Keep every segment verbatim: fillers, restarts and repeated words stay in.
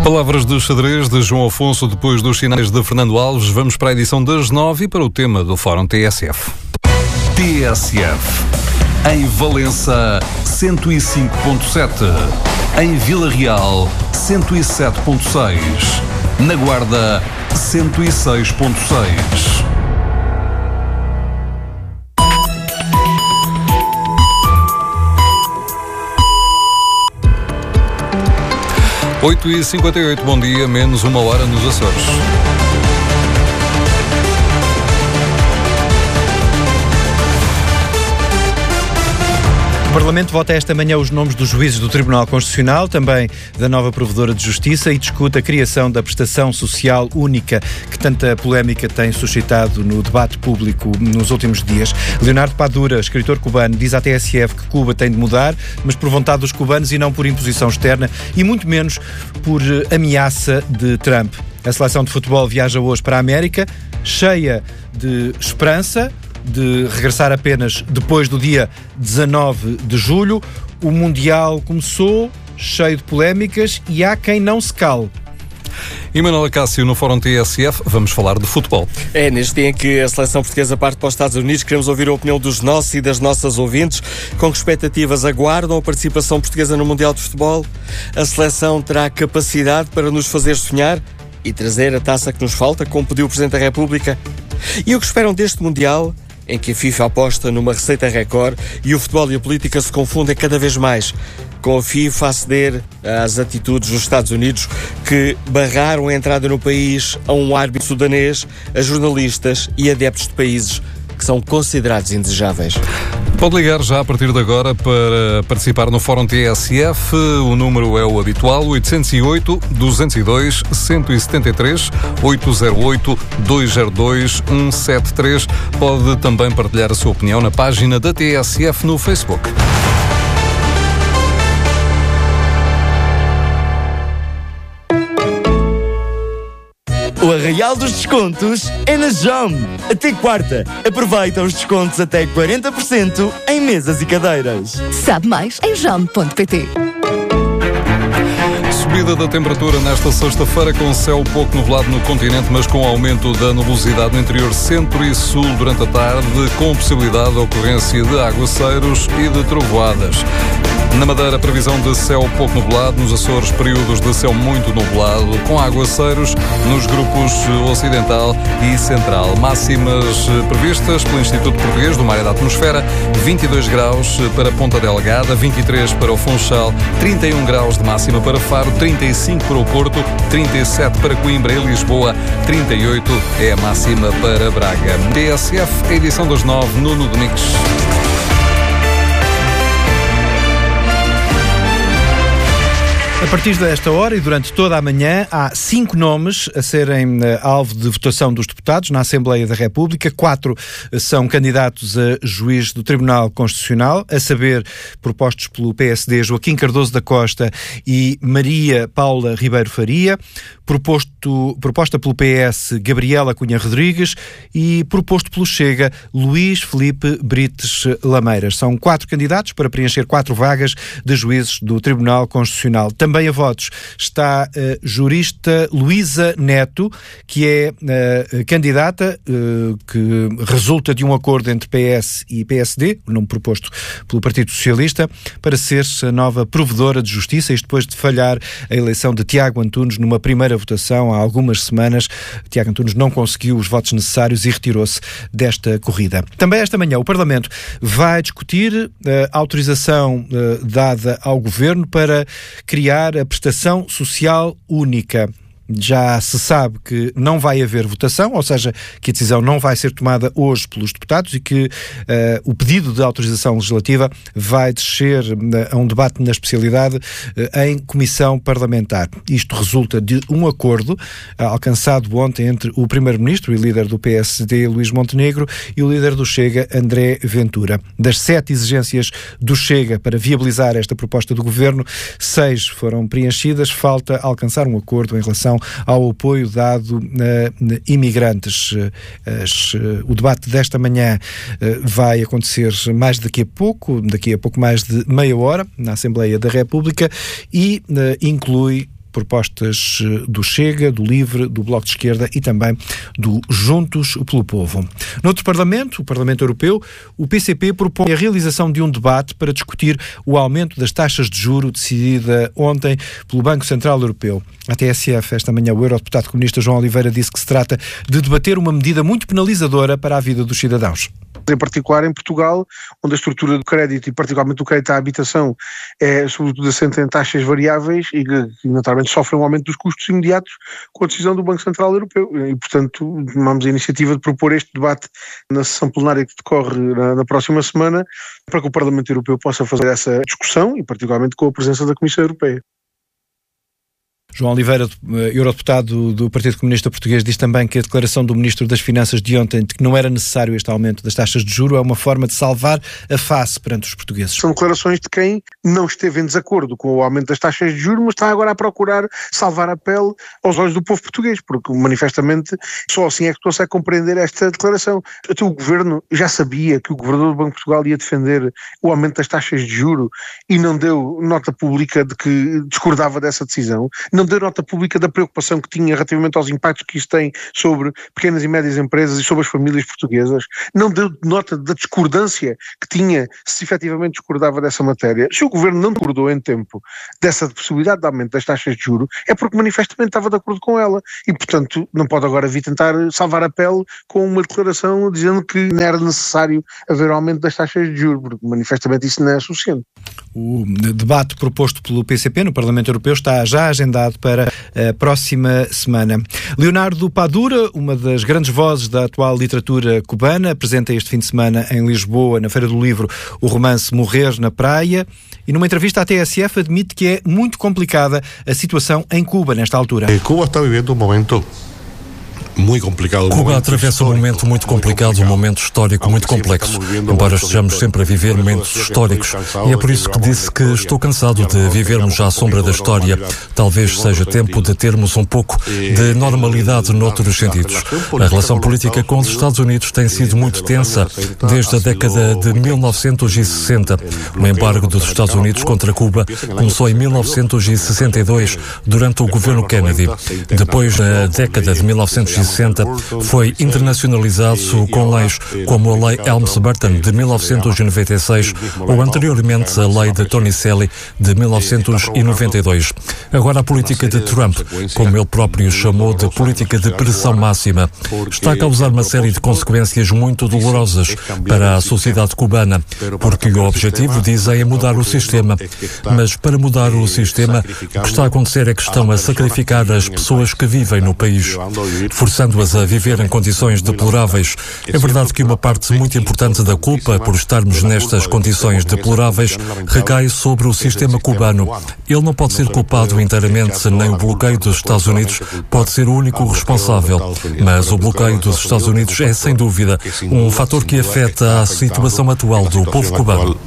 Palavras de xadrez de João Afonso depois dos sinais de Fernando Alves. Vamos para a edição das nove e para o tema do Fórum T S F. T S F. Em Valença, cento e cinco ponto sete. Em Vila Real, cento e sete ponto seis. Na Guarda, cento e seis ponto seis. oito e cinquenta e oito, bom dia, menos uma hora nos Açores. O Parlamento vota esta manhã os nomes dos juízes do Tribunal Constitucional, também da nova Provedora de Justiça, e discute a criação da prestação social única, que tanta polémica tem suscitado no debate público nos últimos dias. Leonardo Padura, escritor cubano, diz à T S F que Cuba tem de mudar, mas por vontade dos cubanos e não por imposição externa, e muito menos por ameaça de Trump. A seleção de futebol viaja hoje para a América, cheia de esperança de regressar apenas depois do dia dezanove de julho. O Mundial começou cheio de polémicas e há quem não se cale. E Manuela Cássio, no Fórum T S F, vamos falar de futebol. É, neste dia em que a seleção portuguesa parte para os Estados Unidos, queremos ouvir a opinião dos nossos e das nossas ouvintes. Com que expectativas aguardam a participação portuguesa no Mundial de Futebol? A seleção terá capacidade para nos fazer sonhar e trazer a taça que nos falta, como pediu o Presidente da República? E o que esperam deste Mundial, em que a FIFA aposta numa receita recorde e o futebol e a política se confundem cada vez mais, com a FIFA a ceder às atitudes dos Estados Unidos, que barraram a entrada no país a um árbitro sudanês, a jornalistas e adeptos de países que são considerados indesejáveis. Pode ligar já a partir de agora para participar no Fórum T S F. O número é o habitual, oito zero oito, dois zero dois, um sete três, oito zero oito, dois zero dois, um sete três. Pode também partilhar a sua opinião na página da T S F no Facebook. O Arraial dos Descontos é na Jam. Até quarta, aproveita os descontos até quarenta por cento em mesas e cadeiras. Sabe mais em jam ponto pt. Subida da temperatura nesta sexta-feira, com céu pouco nublado no continente, mas com aumento da nubosidade no interior centro e sul durante a tarde, com possibilidade de ocorrência de aguaceiros e de trovoadas. Na Madeira, previsão de céu pouco nublado, nos Açores, períodos de céu muito nublado, com aguaceiros nos grupos ocidental e central. Máximas previstas pelo Instituto Português do Mar e da Atmosfera: vinte e dois graus para Ponta Delgada, vinte e três para o Funchal, trinta e um graus de máxima para Faro, trinta e cinco para o Porto, trinta e sete para Coimbra e Lisboa, trinta e oito é a máxima para Braga. T S F, edição das nove, Nuno Domingos. A partir desta hora e durante toda a manhã há cinco nomes a serem uh, alvo de votação dos deputados na Assembleia da República. Quatro uh, são candidatos a juiz do Tribunal Constitucional, a saber, propostos pelo P S D Joaquim Cardoso da Costa e Maria Paula Ribeiro Faria, proposto, proposta pelo P S Gabriela Cunha Rodrigues e proposto pelo Chega Luís Filipe Brites Lameiras. São quatro candidatos para preencher quatro vagas de juízes do Tribunal Constitucional. Também a votos está a jurista Luísa Neto, que é uh, candidata uh, que resulta de um acordo entre P S e P S D, o nome proposto pelo Partido Socialista, para ser a nova provedora de justiça, isto depois de falhar a eleição de Tiago Antunes numa primeira votação há algumas semanas. Tiago Antunes não conseguiu os votos necessários e retirou-se desta corrida. Também esta manhã o Parlamento vai discutir a autorização uh, dada ao Governo para criar a prestação social única. Já se sabe que não vai haver votação, ou seja, que a decisão não vai ser tomada hoje pelos deputados e que uh, o pedido de autorização legislativa vai descer uh, a um debate na especialidade uh, em comissão parlamentar. Isto resulta de um acordo uh, alcançado ontem entre o Primeiro-Ministro e líder do P S D, Luís Montenegro, e o líder do Chega, André Ventura. Das sete exigências do Chega para viabilizar esta proposta do Governo, seis foram preenchidas, falta alcançar um acordo em relação ao apoio dado a imigrantes. As, o debate desta manhã vai acontecer mais daqui a pouco, daqui a pouco mais de meia hora, na Assembleia da República, e inclui propostas do Chega, do Livre, do Bloco de Esquerda e também do Juntos pelo Povo. Noutro Parlamento, o Parlamento Europeu, o P C P propõe a realização de um debate para discutir o aumento das taxas de juro decidida ontem pelo Banco Central Europeu. A T S F, esta manhã, o eurodeputado comunista João Oliveira disse que se trata de debater uma medida muito penalizadora para a vida dos cidadãos. Em particular em Portugal, onde a estrutura do crédito e particularmente o crédito à habitação é sobretudo assente em taxas variáveis e que naturalmente sofrem um aumento dos custos imediatos com a decisão do Banco Central Europeu e portanto tomamos a iniciativa de propor este debate na sessão plenária que decorre na, na próxima semana para que o Parlamento Europeu possa fazer essa discussão e particularmente com a presença da Comissão Europeia. João Oliveira, eurodeputado do Partido Comunista Português, diz também que a declaração do Ministro das Finanças de ontem de que não era necessário este aumento das taxas de juros é uma forma de salvar a face perante os portugueses. São declarações de quem não esteve em desacordo com o aumento das taxas de juros, mas está agora a procurar salvar a pele aos olhos do povo português, porque manifestamente só assim é que consegue compreender esta declaração. Até o Governo já sabia que o Governador do Banco de Portugal ia defender o aumento das taxas de juros e não deu nota pública de que discordava dessa decisão. Não deu nota pública da preocupação que tinha relativamente aos impactos que isso tem sobre pequenas e médias empresas e sobre as famílias portuguesas, não deu nota da discordância que tinha se efetivamente discordava dessa matéria. Se o Governo não discordou em tempo dessa possibilidade de aumento das taxas de juros, é porque manifestamente estava de acordo com ela e, portanto, não pode agora vir tentar salvar a pele com uma declaração dizendo que não era necessário haver aumento das taxas de juros, porque manifestamente isso não é suficiente. O debate proposto pelo P C P no Parlamento Europeu está já agendado para a próxima semana. Leonardo Padura, uma das grandes vozes da atual literatura cubana, apresenta este fim de semana em Lisboa, na Feira do Livro, o romance Morrer na Praia e numa entrevista à T S F admite que é muito complicada a situação em Cuba nesta altura. Cuba está vivendo um momento muito complicado. Cuba atravessa um momento muito complicado, um momento histórico muito complexo, embora estejamos sempre a viver momentos históricos. E é por isso que disse que estou cansado de vivermos à sombra da história. Talvez seja tempo de termos um pouco de normalidade noutros sentidos. A relação política com os Estados Unidos tem sido muito tensa desde a década de mil novecentos e sessenta. O embargo dos Estados Unidos contra Cuba começou em mil novecentos e sessenta e dois, durante o governo Kennedy. Depois, na década de mil novecentos e sessenta, foi internacionalizado com leis como a Lei Helms-Burton de mil novecentos e noventa e seis ou anteriormente a Lei de Tonincelli de mil novecentos e noventa e dois. Agora a política de Trump, como ele próprio chamou de política de pressão máxima, está a causar uma série de consequências muito dolorosas para a sociedade cubana, porque o objetivo, dizem, é mudar o sistema. Mas para mudar o sistema, o que está a acontecer é que estão a sacrificar as pessoas que vivem no país, forçando-as a viver em condições deploráveis. É verdade que uma parte muito importante da culpa por estarmos nestas condições deploráveis recai sobre o sistema cubano. Ele não pode ser culpado inteiramente, nem o bloqueio dos Estados Unidos pode ser o único responsável. Mas o bloqueio dos Estados Unidos é, sem dúvida, um fator que afeta a situação atual do povo cubano.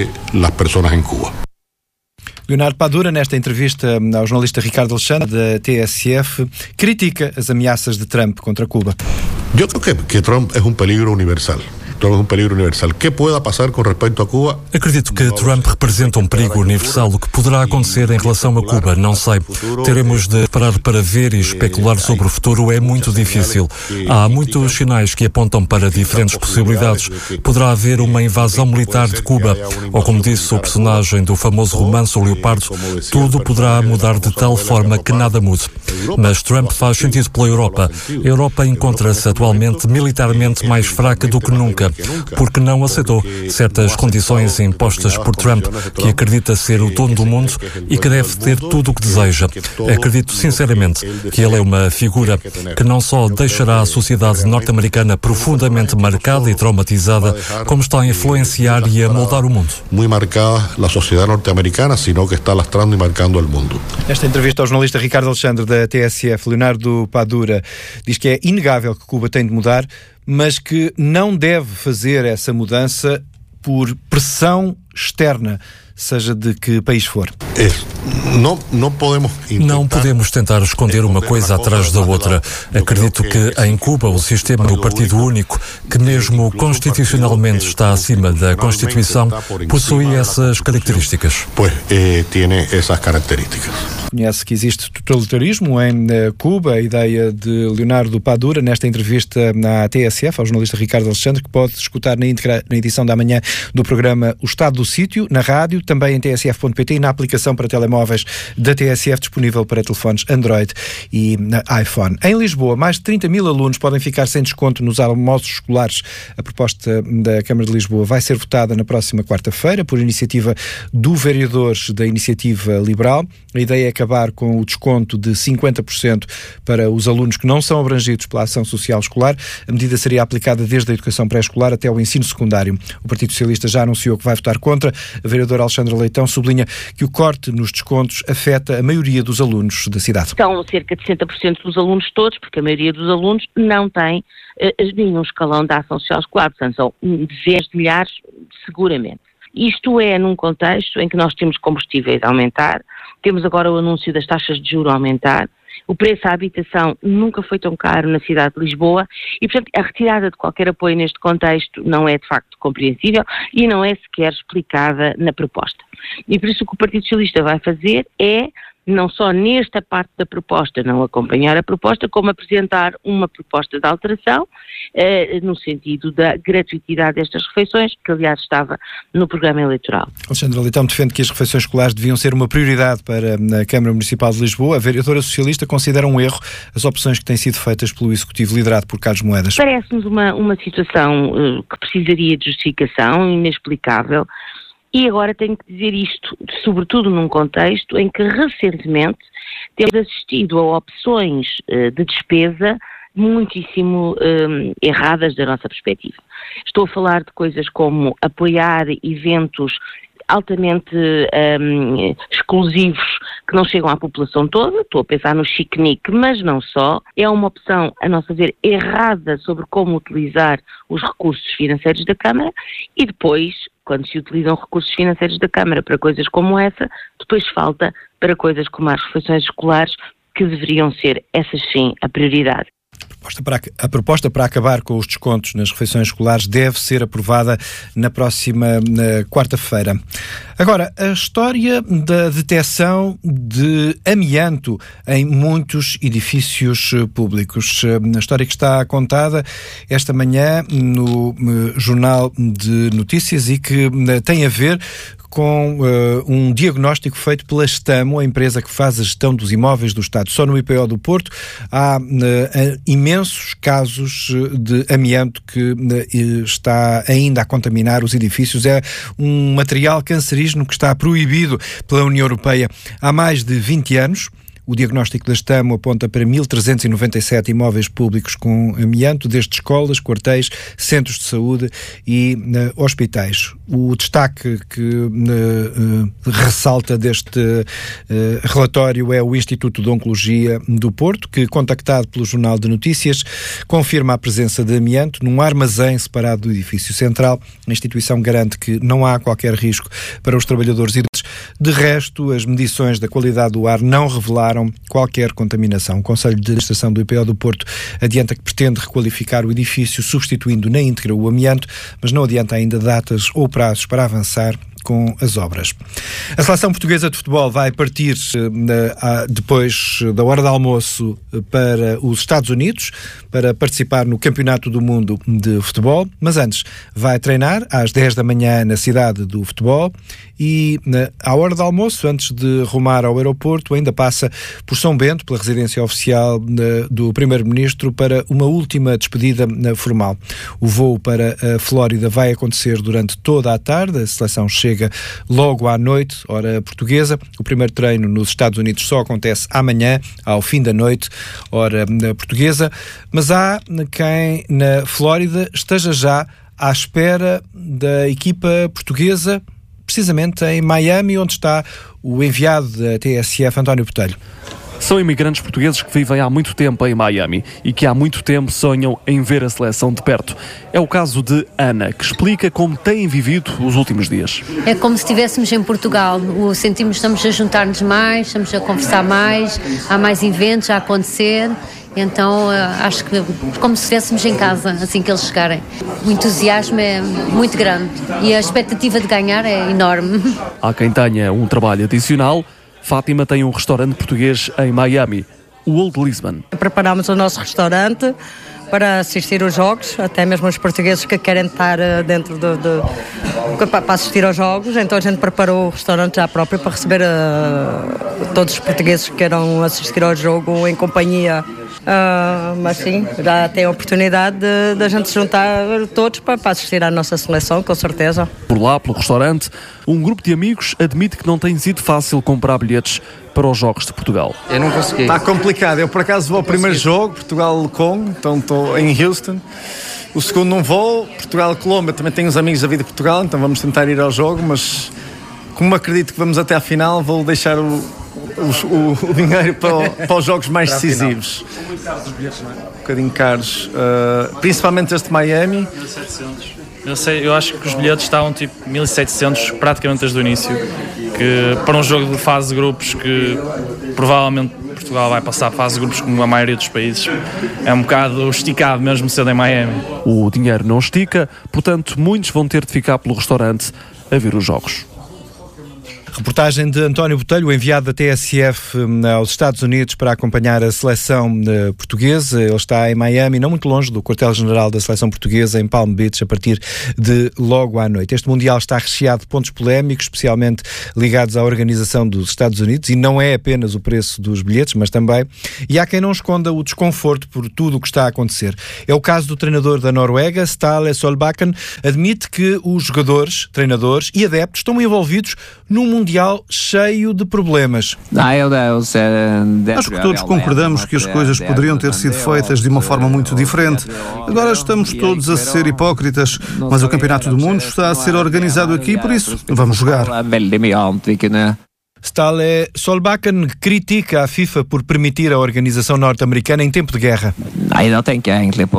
Leonardo Padura, nesta entrevista ao jornalista Ricardo Alexandre, da T S F, critica as ameaças de Trump contra Cuba. Eu acho que, que Trump é um peligro universal. Trump é um peligro universal. O que pode passar com respeito a Cuba? Acredito que Trump representa um perigo universal. O que poderá acontecer em relação a Cuba, não sei. Teremos de parar para ver e especular sobre o futuro é muito difícil. Há muitos sinais que apontam para diferentes possibilidades. Poderá haver uma invasão militar de Cuba, ou como disse o personagem do famoso romance O Leopardo, tudo poderá mudar de tal forma que nada mude. Mas Trump faz sentido pela Europa. A Europa encontra-se atualmente militarmente mais fraca do que nunca, porque não aceitou certas condições impostas por Trump, que acredita ser o dono do mundo e que deve ter tudo o que deseja. Acredito sinceramente que ele é uma figura que não só deixará a sociedade norte-americana profundamente marcada e traumatizada, como está a influenciar e a moldar o mundo. Muito marcada a sociedade norte-americana, sino que está lastrando e marcando o mundo. Esta entrevista ao jornalista Ricardo Alexandre, da T S F, Leonardo Padura, diz que é inegável que Cuba tem de mudar, mas que não deve fazer essa mudança por pressão externa, seja de que país for. É, não, não, podemos não podemos tentar esconder uma coisa atrás da outra. Acredito que em Cuba o sistema do Partido Único, que mesmo constitucionalmente está acima da Constituição, possui essas características. Pois, eh, tem essas características. reconhece que existe totalitarismo em Cuba, a ideia de Leonardo Padura, nesta entrevista na T S F, ao jornalista Ricardo Alexandre, que pode escutar na íntegra na edição da manhã do programa O Estado do Sítio, na rádio, também em t s f ponto p t e na aplicação para telemóveis da T S F, disponível para telefones Android e iPhone. Em Lisboa, mais de trinta mil alunos podem ficar sem desconto nos almoços escolares. A proposta da Câmara de Lisboa vai ser votada na próxima quarta-feira por iniciativa do vereador da Iniciativa Liberal. A ideia é acabar com o desconto de cinquenta por cento para os alunos que não são abrangidos pela ação social escolar. A medida seria aplicada desde a educação pré-escolar até o ensino secundário. O Partido Socialista já anunciou que vai votar contra. A vereadora Alexandra Leitão sublinha que o corte nos descontos afeta a maioria dos alunos da cidade. São cerca de sessenta por cento dos alunos todos, porque a maioria dos alunos não tem uh, nenhum escalão da ação social escolar, portanto são dezenas de milhares seguramente. Isto é num contexto em que nós temos combustíveis a aumentar, temos agora o anúncio das taxas de juros a aumentar, o preço à habitação nunca foi tão caro na cidade de Lisboa e, portanto, a retirada de qualquer apoio neste contexto não é de facto compreensível e não é sequer explicada na proposta. E por isso o que o Partido Socialista vai fazer é, não só nesta parte da proposta, não acompanhar a proposta, como apresentar uma proposta de alteração, eh, no sentido da gratuitidade destas refeições, que aliás estava no programa eleitoral. Alexandra Leitão defende que as refeições escolares deviam ser uma prioridade para a Câmara Municipal de Lisboa. A vereadora socialista considera um erro as opções que têm sido feitas pelo Executivo liderado por Carlos Moedas. Parece-nos uma, uma situação uh, que precisaria de justificação, inexplicável. E agora tenho que dizer isto, sobretudo num contexto em que recentemente temos assistido a opções uh, de despesa muitíssimo um, erradas da nossa perspectiva. Estou a falar de coisas como apoiar eventos altamente um, exclusivos que não chegam à população toda, estou a pensar no chiquenique, mas não só. É uma opção, a nosso ver, errada sobre como utilizar os recursos financeiros da Câmara e depois, quando se utilizam recursos financeiros da Câmara para coisas como essa, depois falta para coisas como as refeições escolares, que deveriam ser, essas sim, a prioridade. A proposta, para, a proposta para acabar com os descontos nas refeições escolares deve ser aprovada na próxima na quarta-feira. Agora, a história da detecção de amianto em muitos edifícios públicos. A história que está contada esta manhã no Jornal de Notícias e que tem a ver com uh, um diagnóstico feito pela Stamo, a empresa que faz a gestão dos imóveis do Estado. Só no I P O do Porto há uh, imensos casos de amianto que uh, está ainda a contaminar os edifícios. É um material cancerígeno que está proibido pela União Europeia há mais de vinte anos. O diagnóstico da Stamo aponta para mil trezentos e noventa e sete imóveis públicos com amianto, desde escolas, quartéis, centros de saúde e uh, hospitais. O destaque que uh, uh, ressalta deste uh, relatório é o Instituto de Oncologia do Porto, que, contactado pelo Jornal de Notícias, confirma a presença de amianto num armazém separado do edifício central. A instituição garante que não há qualquer risco para os trabalhadores e de resto, as medições da qualidade do ar não revelaram qualquer contaminação. O Conselho de Administração do I P O do Porto adianta que pretende requalificar o edifício, substituindo na íntegra o amianto, mas não adianta ainda datas ou prazos para avançar com as obras. A seleção portuguesa de futebol vai partir uh, depois da hora de almoço para os Estados Unidos para participar no Campeonato do Mundo de Futebol, mas antes vai treinar às dez da manhã na cidade do futebol e uh, à hora de almoço, antes de rumar ao aeroporto, ainda passa por São Bento, pela residência oficial uh, do Primeiro-Ministro, para uma última despedida uh, formal. O voo para a Flórida vai acontecer durante toda a tarde, a seleção chega logo à noite, hora portuguesa. O primeiro treino nos Estados Unidos só acontece amanhã, ao fim da noite, hora portuguesa. Mas há quem na Flórida esteja já à espera da equipa portuguesa, precisamente em Miami, onde está o enviado da T S F, António Botelho. São imigrantes portugueses que vivem há muito tempo em Miami e que há muito tempo sonham em ver a seleção de perto. É o caso de Ana, que explica como têm vivido os últimos dias. É como se estivéssemos em Portugal. O sentimos, estamos a juntar-nos mais, estamos a conversar mais, há mais eventos a acontecer. Então acho que como se estivéssemos em casa assim que eles chegarem. O entusiasmo é muito grande e a expectativa de ganhar é enorme. Há quem tenha um trabalho adicional. Fátima tem um restaurante português em Miami, o Old Lisbon. Preparámos o nosso restaurante para assistir aos jogos, até mesmo os portugueses que querem estar dentro de, de, para assistir aos jogos, então a gente preparou o restaurante já próprio para receber uh, todos os portugueses que queiram assistir ao jogo em companhia. Uh, mas sim, já tem a oportunidade de, de a gente se juntar todos para, para assistir à nossa seleção, com certeza. Por lá, pelo restaurante, um grupo de amigos admite que não tem sido fácil comprar bilhetes para os jogos de Portugal. Eu não consegui. Está complicado. Eu, por acaso, vou ao primeiro jogo, Portugal-Congo, então estou em Houston. O segundo não vou, Portugal-Colômbia, também tenho uns amigos da vida de Portugal, então vamos tentar ir ao jogo, mas como acredito que vamos até à final, vou deixar o, o, o dinheiro para, o, para os jogos mais decisivos. São muito caros os bilhetes, não é? Um bocadinho caros, uh, principalmente este de Miami. mil e setecentos. Eu, sei, eu acho que os bilhetes estavam tipo mil e setecentos praticamente desde o início, que para um jogo de fase de grupos que provavelmente Portugal vai passar a fase de grupos como a maioria dos países, é um bocado esticado mesmo sendo em Miami. O dinheiro não estica, portanto muitos vão ter de ficar pelo restaurante a ver os jogos. Reportagem de António Botelho, enviado da T S F aos Estados Unidos para acompanhar a seleção portuguesa. Ele está em Miami, não muito longe do quartel-general da seleção portuguesa, em Palm Beach, a partir de logo à noite. Este Mundial está recheado de pontos polémicos, especialmente ligados à organização dos Estados Unidos, e não é apenas o preço dos bilhetes, mas também. E há quem não esconda o desconforto por tudo o que está a acontecer. É o caso do treinador da Noruega, Ståle Solbakken, admite que os jogadores, treinadores e adeptos estão envolvidos num Mundial cheio de problemas. Acho que todos concordamos que as coisas poderiam ter sido feitas de uma forma muito diferente. Agora estamos todos a ser hipócritas, mas o Campeonato do Mundo está a ser organizado aqui, por isso vamos jogar. Ståle Solbakken critica a FIFA por permitir a organização norte-americana em tempo de guerra.